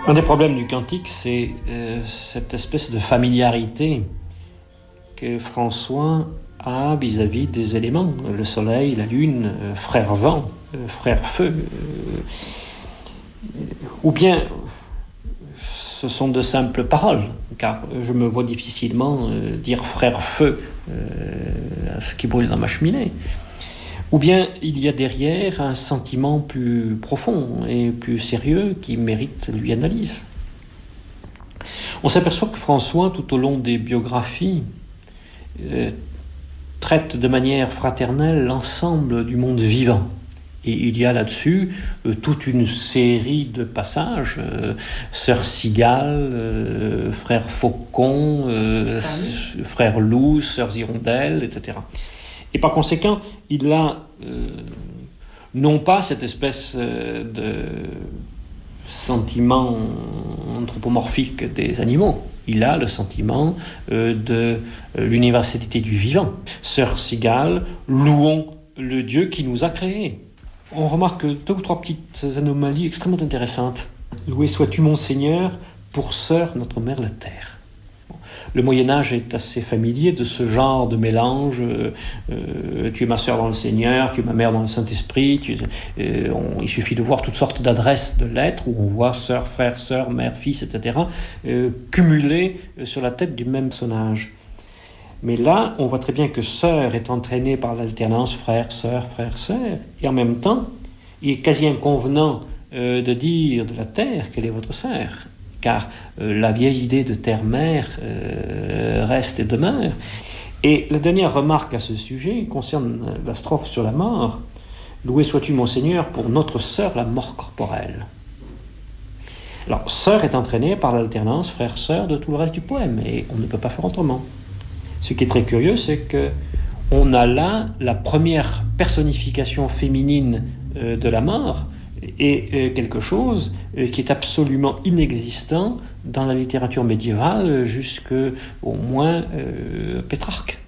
Un des problèmes du cantique, c'est cette espèce de familiarité que François a vis-à-vis des éléments, le soleil, la lune, frère vent, frère feu, ou bien ce sont de simples paroles, car je me vois difficilement dire frère feu à ce qui brûle dans ma cheminée. Ou bien il y a derrière un sentiment plus profond et plus sérieux qui mérite, lui, analyse. On s'aperçoit que François, tout au long des biographies, traite de manière fraternelle l'ensemble du monde vivant. Et il y a là-dessus toute une série de passages, sœur Cigale, frère Faucon, frère Loup, sœurs Hirondelle, etc. Et par conséquent, il a non pas cette espèce de sentiment anthropomorphique des animaux, il a le sentiment de l'universalité du vivant. Sœur Cigale, louons le Dieu qui nous a créés. On remarque 2 ou 3 petites anomalies extrêmement intéressantes. Loué sois-tu mon Seigneur, pour sœur notre mère la terre. Le Moyen-Âge est assez familier de ce genre de mélange. Tu es ma sœur dans le Seigneur, tu es ma mère dans le Saint-Esprit. Il suffit de voir toutes sortes d'adresses de lettres où on voit sœur, frère, sœur, mère, fils, etc. Cumulées sur la tête du même personnage. Mais là, on voit très bien que sœur est entraînée par l'alternance frère, sœur, et en même temps, il est quasi inconvenant de dire de la terre qu'elle est votre sœur, car la vieille idée de terre-mère reste et demeure. Et la dernière remarque à ce sujet concerne la strophe sur la mort. « Loué sois-tu, mon Seigneur, pour notre sœur, la mort corporelle ». Alors, sœur est entraînée par l'alternance frère-sœur de tout le reste du poème, et on ne peut pas faire autrement. Ce qui est très curieux, c'est qu'on a là la première personnification féminine de la mort, et quelque chose qui est absolument inexistant dans la littérature médiévale jusqu'au moins Pétrarque.